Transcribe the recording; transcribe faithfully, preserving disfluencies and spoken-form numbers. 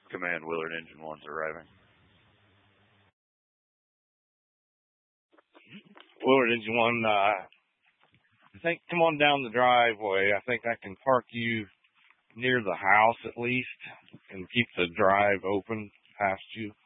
Command Willard Engine one's arriving. Willard Engine one, uh, I think come on down the driveway. I think I can park you near the house at least and keep the drive open past you.